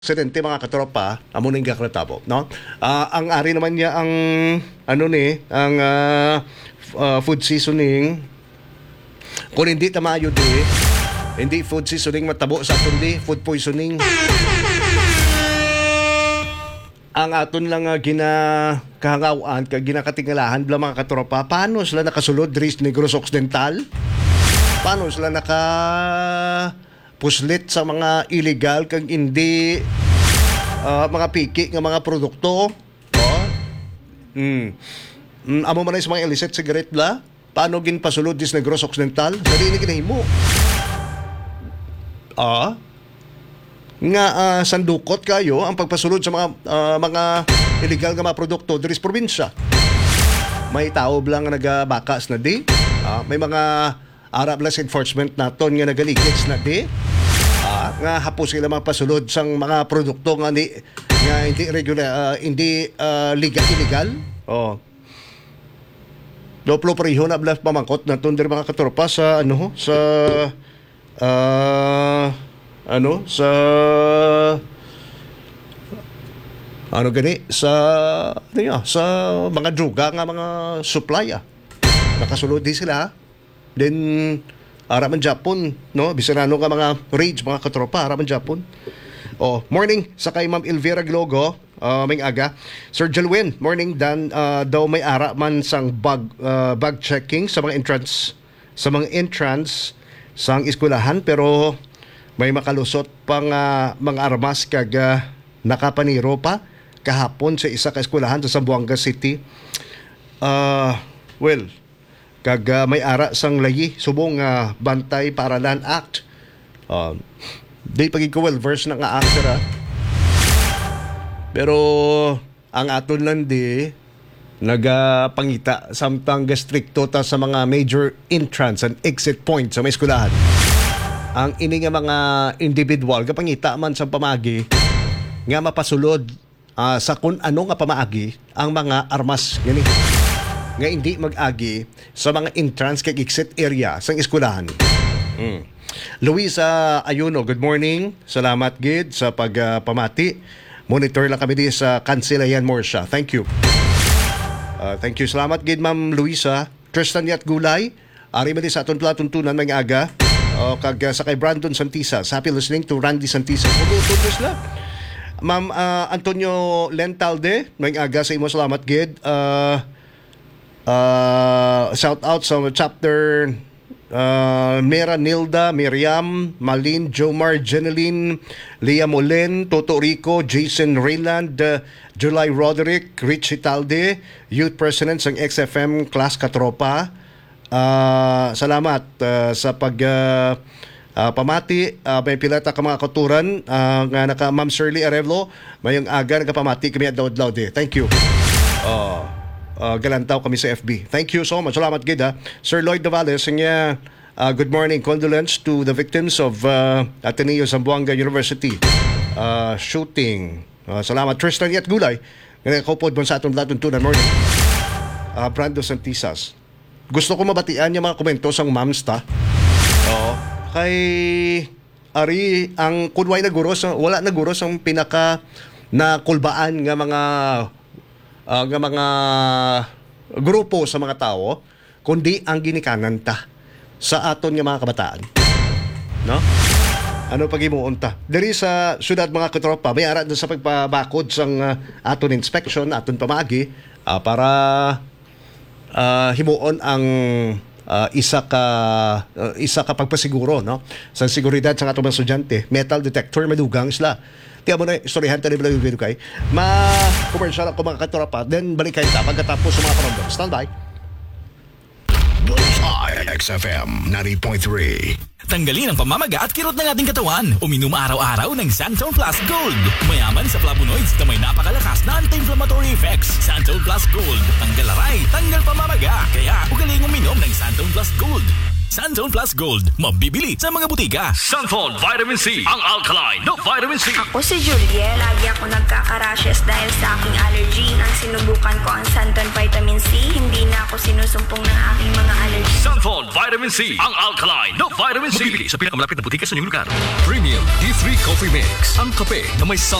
Sedente mga katropa, amo ning gakratabo, no? Ang ari naman niya ang food seasoning. Kung hindi tamayo hindi food seasoning matabo sa kundi food poisoning. Ang aton lang ginakahangawaan kag ginakatingalahan bla mga katropa, paano sila nakasulod diri sa Negros Occidental? Paano sila puslit sa mga illegal kag hindi mga piki nga mga produkto. Amo man sa mga illicit cigarette bla, paano ginpasulod dis Negros Occidental? Dali ni ginahimo. Sandukot kayo ang pagpasulod sa mga illegal nga mga produkto diri sa probinsya. May tao lang nga nagabakas na di. May mga Arab Law Enforcement naton nga nagaligits na di. Nga hapos sila mapasulod sang mga produkto nga hindi regular, hindi illegal. Doplo pareho na blas pamangkot naton diri mga katropa sa sa mga droga nga mga supply. Nakasulod din sila. Then araman Japon, no? Bisanano ka mga rage, mga katropa, araman Japon. Morning sa kay Ma'am Elvira Glogo, may aga. Sir Jelwin, morning dan daw may ara man sang bag checking sa mga entrance sang eskwelahan, pero may makalusot pang mga armas kag nakapaniro pa kahapon sa isa ka eskwelahan sa Zamboanga City. Kag may ara sang layi subong Bantay Paaralan Act. Di pagig ko well verse na nga actor pero ang aton lang di nagapangita samtang gastrikto ta sa mga major entrance and exit points sa may eskwelahan. Ang ini nga mga individual kapangita man sa pamagi nga mapasulod sa kun ano nga pamaagi ang mga armas gani nga hindi mag-agi sa mga entrance kag exit area sa eskwelahan. Luisa Ayuno, good morning. Salamat gid sa pagpamati. Monitor lang kami di sa Kansilayan Morsha. Thank you. Thank you. Salamat gid Ma'am Luisa. Tristan Yat Gulay, ari man di sa aton platuntunan may aga. Kag sa kay Brandon Santisas. Happy listening to Randy Santisas. Pugutos na. Ma'am Antonio Lentalde, may aga sa imo. Salamat gid. Shout out sa chapter Mera Nilda, Miriam, Malin, Jomar, Jeneline, Leah Molen, Toto Rico, Jason Rayland, July Roderick, Rich Italde, Youth President ng XFM Class Katropa. Salamat sa pamati. May pilata ka mga katuran nga naka Ma'am Shirley Arevlo, mayong aga nagapamati kami at daw de. Thank you. Galantaw kami sa FB. Thank you so much. Salamat gid Sir Lloyd Davales niya, good morning. Condolence to the victims of Ateneo Zamboanga University shooting. Salamat Tristan Yat Gulay. Nakakupod mo sa atong latuntunan morning. Brando Santisas. Gusto ko mabatian yung mga komento sang mamsta. Kay ari ang kunway na guros, wala na guros ang pinaka na kulbaan nga mga grupo sa mga tao, kundi ang ginikanan ta sa aton nga mga kabataan. No? Ano pag-imuon ta? Diri sa syudad mga katropa, may ara sa pagpabakod sang aton inspection, aton pamagi para himuon ang isa ka pagpasiguro, no? Sa seguridad sa atong mga estudyante, metal detector madugang sila. Tiyan mo na istoryahan tayo nila yung video kay ma-commercial ako mga katropa, then balik kayo pagkatapos sa mga parandong. Stand by. Bullseye XFM 90.3. Tanggalin ang pamamaga at kirot ng ating katawan. Uminom araw-araw ng Santon Plus Gold. Mayaman sa flavonoids na may napakalakas na anti-inflammatory effects. Santon Plus Gold. Tanggal aray, tanggal pamamaga. Kaya ugaling uminom ng Santon Plus Gold. Santon Plus Gold, mabibili sa mga butika. Santon Vitamin C, ang alkaline na vitamin C. Ako si Julie, lagi ako nagkaka-rashes dahil sa aking allergy. Nang sinubukan ko ang Santon Vitamin C, hindi na ako sinusumpong ng aking mga allergy. Santon Vitamin C, ang alkaline na vitamin C. Mabibili sa pinakamalapit na butika sa inyong lugar. Premium D3 Coffee Mix, ang kape na may